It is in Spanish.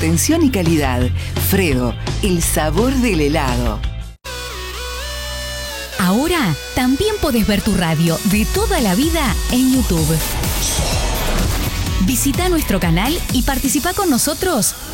atención y calidad. Fredo, el sabor del helado. Ahora también podés ver tu radio de toda la vida en YouTube. Visita nuestro canal y participa con nosotros